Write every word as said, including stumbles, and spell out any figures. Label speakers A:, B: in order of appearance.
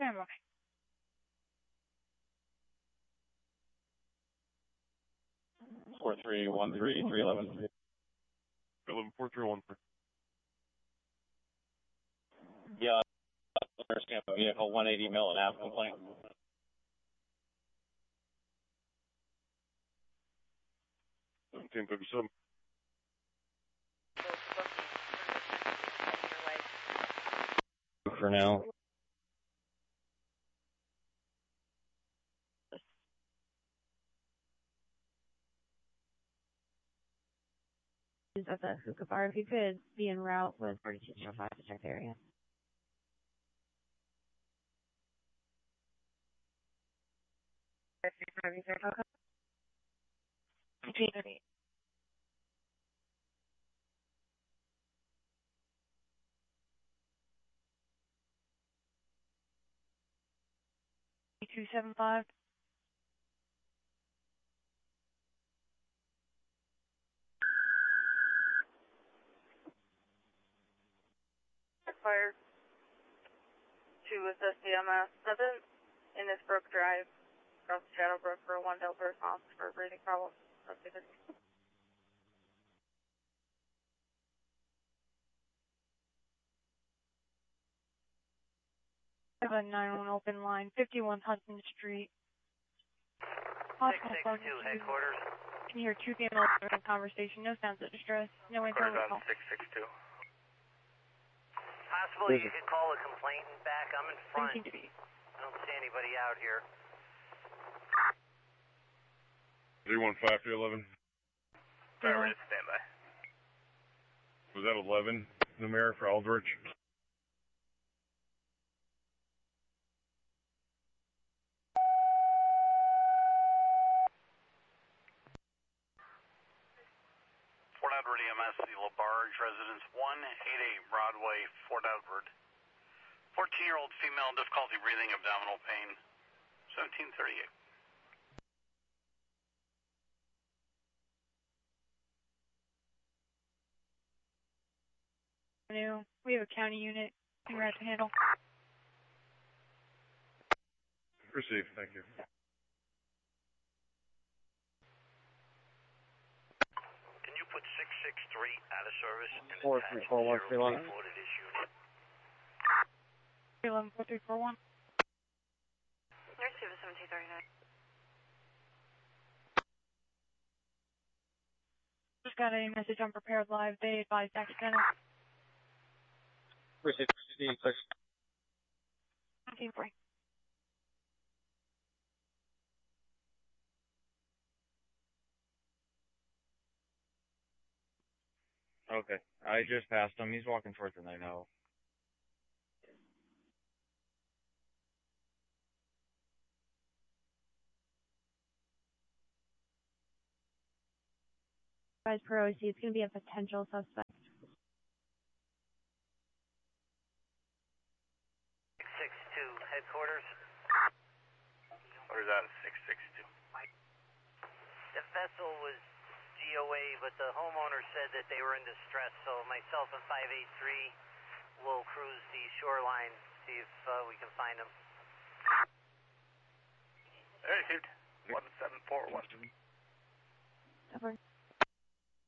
A: Stand by.
B: Four three one three three eleven.
C: Eleven four three one three.
B: Yeah, stand by. Vehicle one eighty mil and half complaint.
C: Seventeen thirty seven.
B: For now.
D: Of the hookah bar, if you could be en route with forty-two oh five to check the area.
A: two seven five. Fire to assist the M S seven in this Brook Drive across Shadowbrook for a one Delta response for breathing problems. I have a nine one open line, fifty-one Hudson Street.
E: six six two headquarters.
A: Can you hear two females having a conversation? No sounds of distress. No internal call.
E: six six two. Possibly you could call a complainant back. I'm in front. I don't see anybody out here.
C: Three one five three eleven.
E: Sorry, we're just standby.
C: Was that eleven numeric for Aldrich?
E: Fort Edward E M S, the LaBarge residence, one eighty-eight Broadway, Fort Edward. fourteen-year-old female, difficulty breathing, abdominal pain, seventeen thirty-eight.
A: We have a county unit en route to handle.
C: Received, thank you.
E: Can you put six six three out of service and
B: Four three four one three one.
E: reported this unit?
A: eleven four three four one.
E: Receive a seventeen thirty-nine.
A: Just got a message on Prepared Live. They advised accidental.
B: Received. Received.
A: seventeen three.
B: Okay. I just passed him. He's walking towards the night owl.
D: Guys, per O C, it's going to be a potential suspect.
E: six six two headquarters. Or is that a six six two? The vessel was G O A, but the homeowner said that they were in distress, so myself and five eight three will cruise the shoreline, see if uh, we can find them. Received. one seven four one.
D: Over.